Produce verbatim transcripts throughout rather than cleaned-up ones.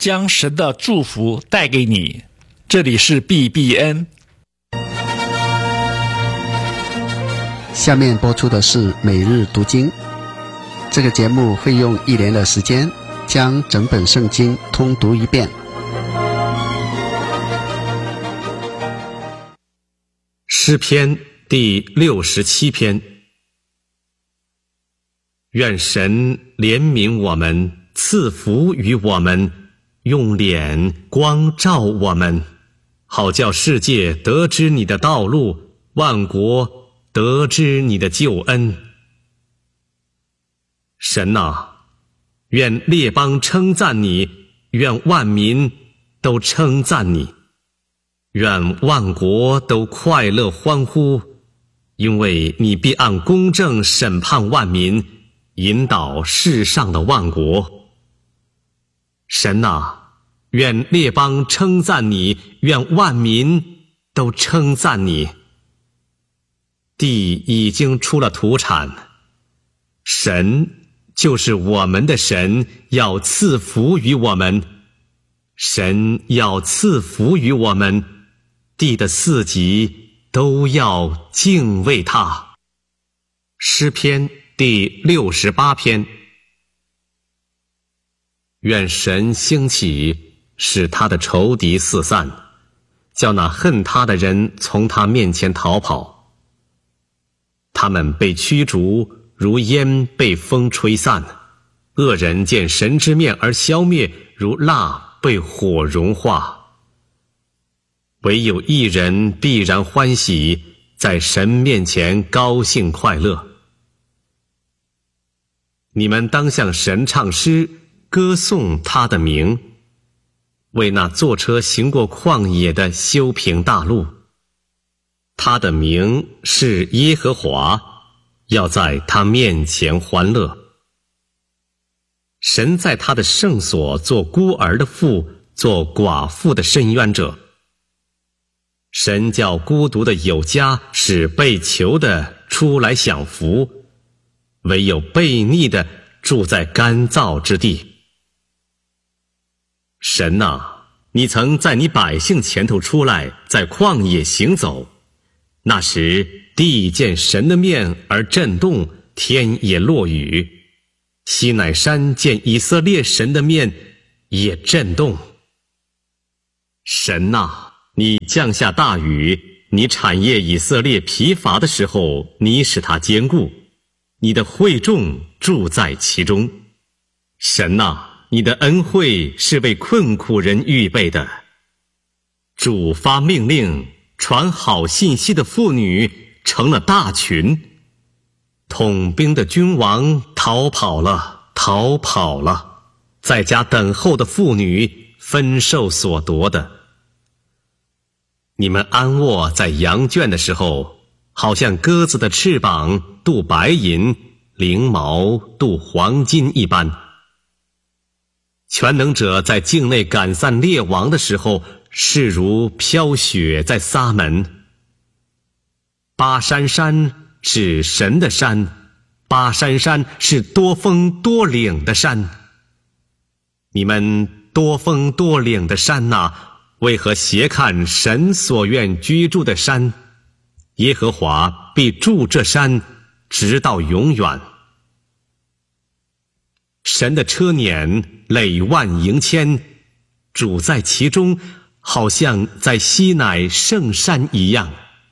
将神的祝福带给你。这里是 B B N。 下面播出的是每日读经。这个节目会用一年的时间将整本圣经通读一遍。 诗篇第六十七篇。愿神怜悯我们，赐福于我们，用脸光照我们，好叫世界得知你的道路，万国得知你的救恩。神啊，愿列邦称赞你，愿万民都称赞你，愿万国都快乐欢呼，因为你必按公正审判万民，引导世上的万国。神啊，愿列邦称赞你，愿万民都称赞你。地已经出了土产，神就是我们的神，要赐福于我们。神要赐福于我们，地的四极都要敬畏他。诗篇第六十八篇。愿神兴起，使他的仇敌四散，叫那恨他的人从他面前逃跑。他们被驱逐，如烟被风吹散；恶人见神之面而消灭，如蜡被火融化。唯有一人必然欢喜，在神面前高兴快乐。你们当向神唱诗，歌颂他的名，为那坐车行过旷野的修平大路。他的名是耶和华，要在他面前欢乐。神在他的圣所做孤儿的父，做寡妇的伸冤者。神叫孤独的有家，使被囚的出来享福，唯有悖逆的住在干燥之地。神啊，你曾在你百姓前头出来，在旷野行走。那时地见神的面而震动，天也落雨。西乃山见以色列神的面也震动。神啊，你降下大雨，你产业以色列疲乏的时候，你使它坚固，你的会众住在其中。神啊，你的恩惠是为困苦人预备的。主发命令，传好信息的妇女成了大群。统兵的君王逃跑了，逃跑了，在家等候的妇女分受所夺的。你们安卧在羊圈的时候，好像鸽子的翅膀镀白银，翎毛镀黄金一般。全能者在境内赶散列王的时候，势如飘雪在撒门。巴珊山是神的山，巴珊山是多峰多岭的山。你们多峰多岭的山啊，为何斜看神所愿居住的山？耶和华必住这山，直到永远。神的车辇累万盈千，主在其中，好像在西乃圣山一样。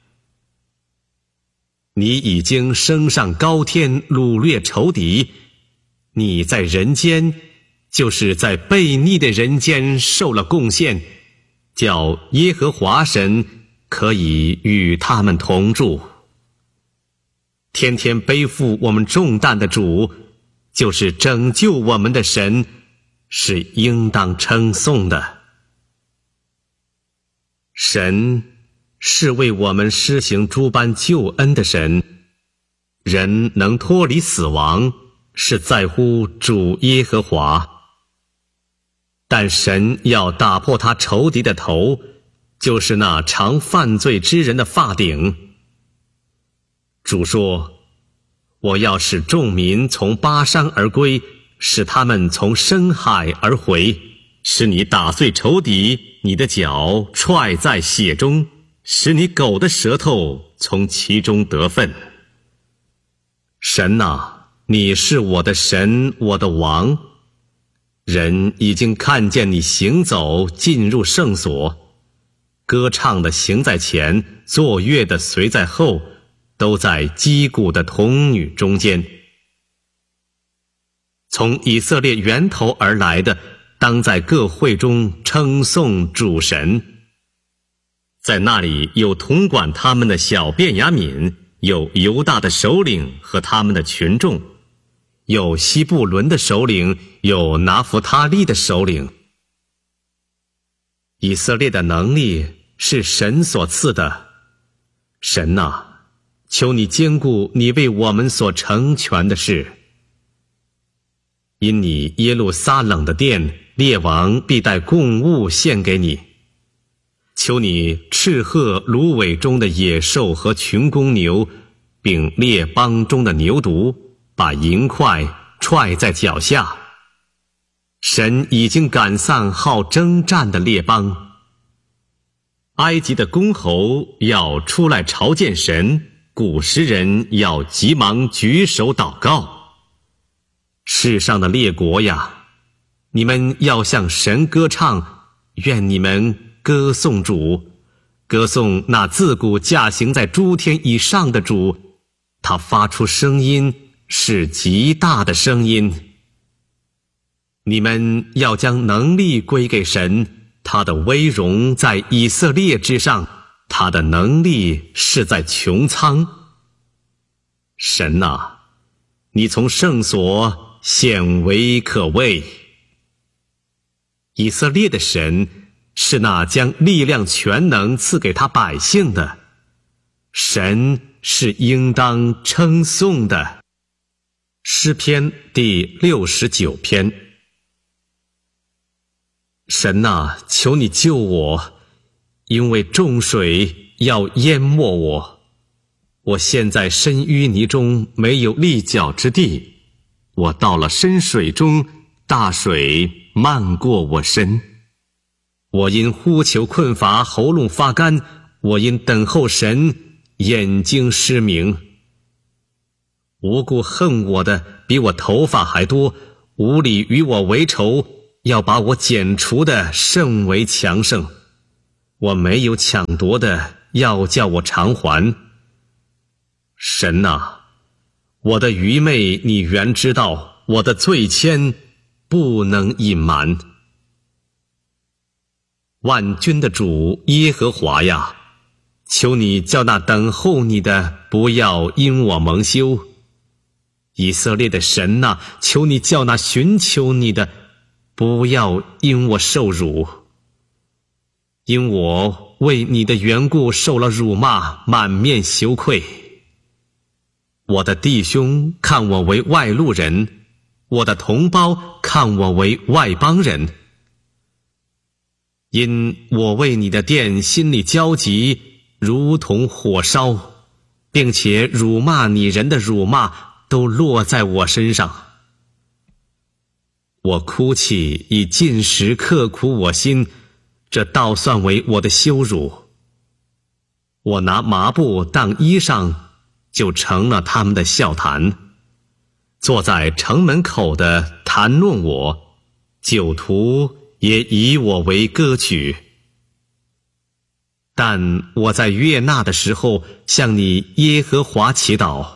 你已经升上高天，掳掠仇敌。你在人间，就是在悖逆的人间受了贡献，叫耶和华神可以与他们同住。天天背负我们重担的主，就是拯救我们的神，是应当称颂的。神是为我们施行诸般救恩的神，人能脱离死亡，是在乎主耶和华。但神要打破他仇敌的头，就是那常犯罪之人的发顶。主说，我要使众民从巴珊而归，使他们从深海而回， 使你打碎仇敌，你的脚踹在血中，使你狗的舌头从其中得分。神哪，你是我的神，我的王。人已经看见你行走进入圣所，歌唱的行在前，作乐的随在后，都在击鼓的童女中间。从以色列源头而来的，当在各会中称颂主神。在那里有统管他们的小便雅悯，有犹大的首领和他们的群众，有西布伦的首领，有拿弗他利的首领。以色列的能力是神所赐的。神啊，求你坚固你为我们所成全的事。因你耶路撒冷的殿，列王必带供物献给你。求你斥喝芦苇中的野兽和群公牛，并列邦中的牛犊，把银块踹在脚下。神已经赶散好征战的列邦。埃及的公侯要出来朝见神，古时人要急忙举手祷告。世上的列国呀，你们要向神歌唱，愿你们歌颂主，歌颂那自古驾行在诸天以上的主，他发出声音是极大的声音。你们要将能力归给神，他的威荣在以色列之上，他的能力是在穹苍。神啊，你从圣所显为可畏。以色列的神是那将力量全能赐给他百姓的，神是应当称颂的。诗篇第六十九篇。神啊，求你救我，因为众水要淹没我。我现在身淤泥中，没有立脚之地。我到了深水中，大水漫过我身。我因呼求困乏，喉咙发干；我因等候神，眼睛失明。无故恨我的比我头发还多，无理与我为仇，要把我剪除的甚为强盛。我没有抢夺的，要叫我偿还。神啊，我的愚昧你原知道，我的罪愆不能隐瞒。万军的主耶和华呀，求你叫那等候你的不要因我蒙羞。以色列的神啊，求你叫那寻求你的不要因我受辱。因我为你的缘故受了辱骂，满面羞愧。我的弟兄看我为外路人，我的同胞看我为外邦人。因我为你的殿心里焦急，如同火烧，并且辱骂你人的辱骂都落在我身上。我哭泣以进食刻苦我心，这倒算为我的羞辱。我拿麻布当衣裳，就成了他们的笑谈。坐在城门口的谈论我，酒徒也以我为歌曲。但我在悦纳的时候，向你耶和华祈祷。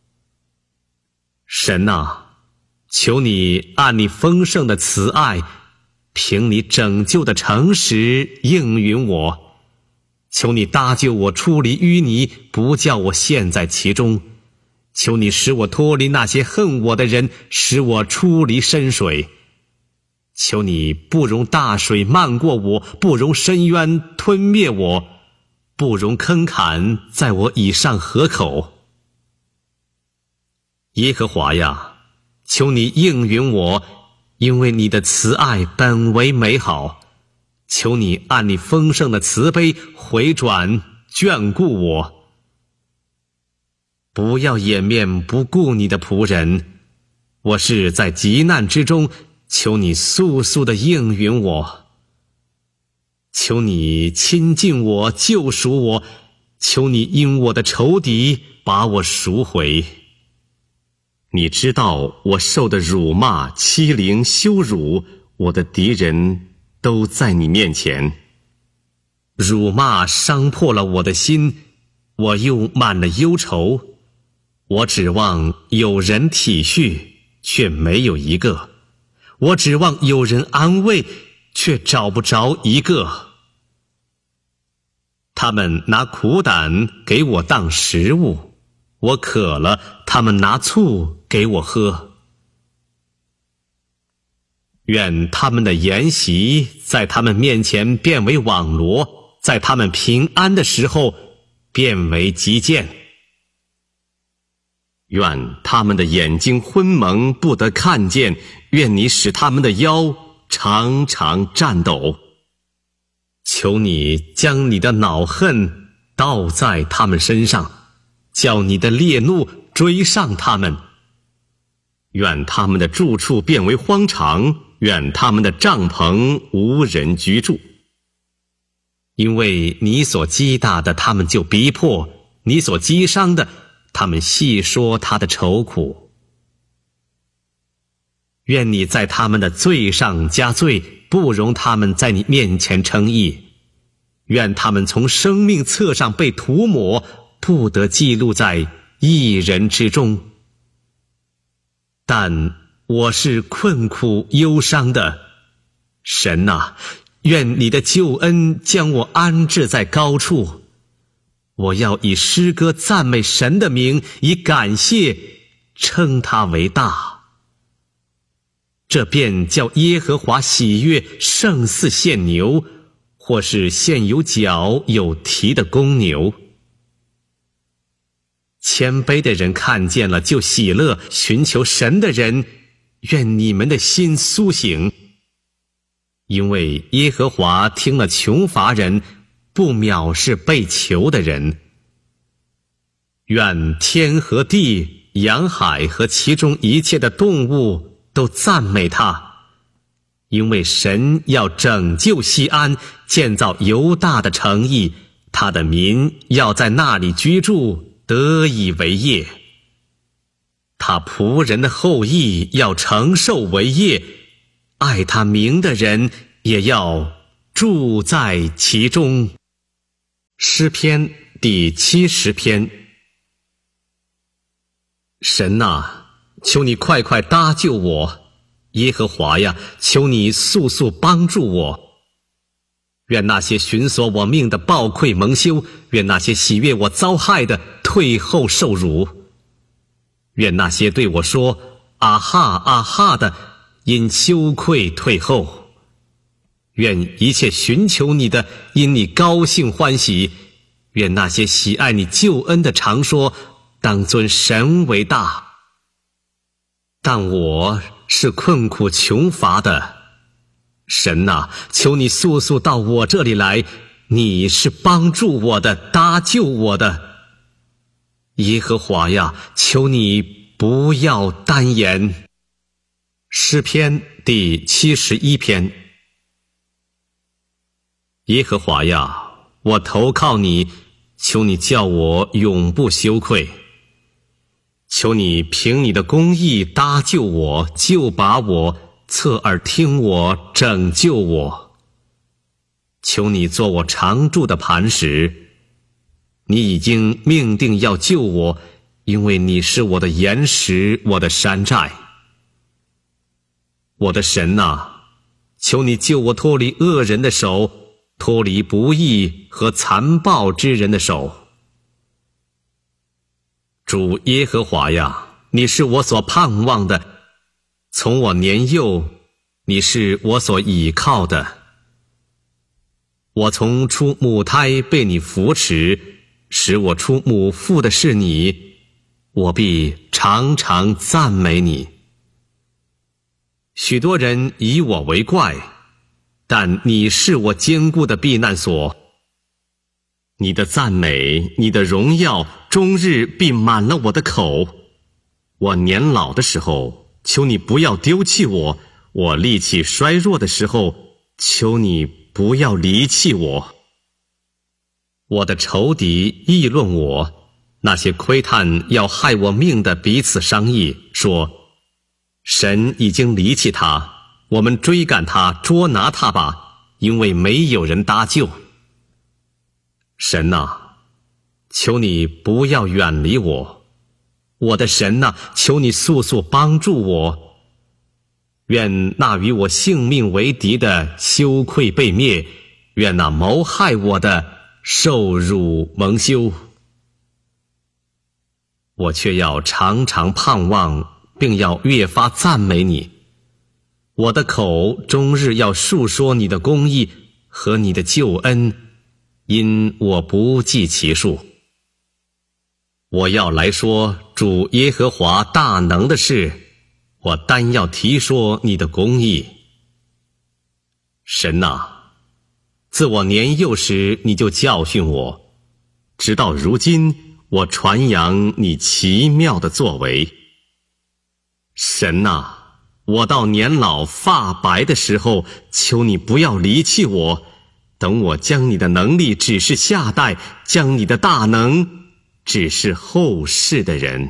神啊，求你按你丰盛的慈爱，凭你拯救的诚实应允我。求你搭救我出离淤泥，不叫我陷在其中。求你使我脱离那些恨我的人，使我出离深水。求你不容大水漫过我，不容深渊吞灭我，不容坑坎在我以上河口。耶和华呀，求你应允我，因为你的慈爱本为美好。求你按你丰盛的慈悲回转眷顾我。不要掩面不顾你的仆人，我是在急难之中， 求你速速地应允我，求你亲近我，救赎我，求你因我的仇敌把我赎回。你知道我受的辱骂、欺凌、羞辱，我的敌人都在你面前。辱骂伤破了我的心，我又满了忧愁。我指望有人体恤，却没有一个；我指望有人安慰，却找不着一个。他们拿苦胆给我当食物，我渴了，他们拿醋给我喝。愿他们的筵席在他们面前变为网罗，在他们平安的时候变为急见。愿他们的眼睛昏蒙，不得看见，愿你使他们的腰常常颤抖。求你将你的恼恨倒在他们身上，叫你的烈怒追上他们。愿他们的住处变为荒场，愿他们的帐篷无人居住。因为你所击打的，他们就逼迫；你所击伤的，他们细说他的愁苦。愿你在他们的罪上加罪，不容他们在你面前称义。愿他们从生命册上被涂抹，不得记录在义人之中。但我是困苦忧伤的，神啊，愿你的救恩将我安置在高处。我要以诗歌赞美神的名，以感谢称他为大。这便叫耶和华喜悦，胜似献牛，或是献有角有蹄的公牛。谦卑的人看见了就喜乐，寻求神的人，愿你们的心苏醒。因为耶和华听了穷乏人，不藐视被囚的人。愿天和地、洋海和其中一切的动物都赞美他，因为神要拯救西安，建造犹大的城邑，他的民要在那里居住，得以为业。他仆人的后裔要承受为业，爱他名的人也要住在其中。诗篇第七十篇。神啊，求你快快搭救我，耶和华呀，求你速速帮助我。愿那些寻索我命的暴愧蒙羞，愿那些喜悦我遭害的退后受辱。愿那些对我说啊哈啊哈的，因羞愧退后。愿一切寻求你的，因你高兴欢喜。愿那些喜爱你救恩的常说，当尊神为大。但我是困苦穷乏的，神啊，求你速速到我这里来，你是帮助我的，搭救我的。耶和华呀，求你不要单言。诗篇第七十一篇。耶和华呀，我投靠你，求你叫我永不羞愧。求你凭你的公义搭救我，救拔我，侧耳听我，拯救我。求你做我常住的磐石。你已经命定要救我，因为你是我的岩石，我的山寨。我的神啊，求你救我脱离恶人的手，脱离不义和残暴之人的手。主耶和华呀，你是我所盼望的，从我年幼，你是我所倚靠的。我从出母胎被你扶持，使我出母腹的是你，我必常常赞美你。许多人以我为怪，但你是我坚固的避难所。你的赞美，你的荣耀，终日必满了我的口。我年老的时候，求你不要丢弃我， 我力气衰弱的时候，求你不要离弃我。我的仇敌议论我，那些窥探要害我命的彼此商议，说：神已经离弃他，我们追赶他，捉拿他吧，因为没有人搭救。神啊，求你不要远离我，我的神啊，求你速速帮助我。愿那与我性命为敌的羞愧被灭，愿那谋害我的受辱蒙羞。我却要常常盼望，并要越发赞美你。我的口终日要述说你的公义和你的救恩，因我不计其数。我要来说主耶和华大能的事，我单要提说你的公义。神啊，自我年幼时你就教训我，直到如今我传扬你奇妙的作为。神啊，我到年老发白的时候，求你不要离弃我，等我将你的能力指示下代，将你的大能指示后世的人。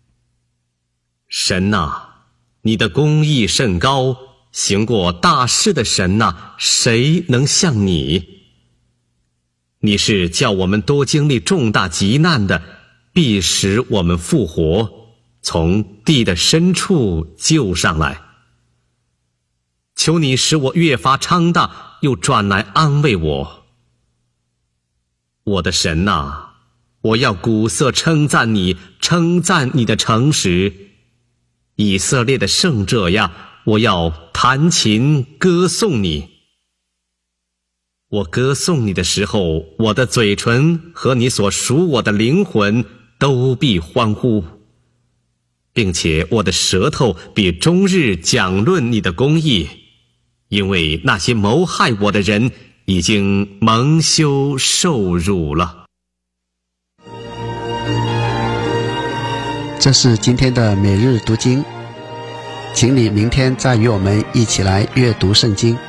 神啊，你的公义甚高，行过大事的神啊，谁能像你？你是叫我们多经历重大急难的，必使我们复活，从地的深处救上来。求你使我越发昌大，又转来安慰我。我的神啊，我要鼓瑟称赞你，称赞你的诚实。以色列的圣者呀，我要弹琴歌颂你。我歌颂你的时候，我的嘴唇和你所属我的灵魂都必欢呼，并且我的舌头必终日讲论你的公义，因为那些谋害我的人已经蒙羞受辱了。 这是今天的每日读经，请你明天再与我们一起来阅读圣经。